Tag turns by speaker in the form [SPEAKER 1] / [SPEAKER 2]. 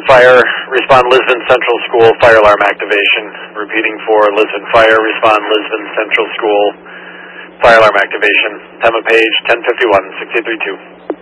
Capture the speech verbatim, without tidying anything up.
[SPEAKER 1] Fire, respond Lisbon Central School, fire alarm activation. Repeating for Lisbon Fire, respond Lisbon Central School, fire alarm activation. Time of page ten fifty-one, six eight three two.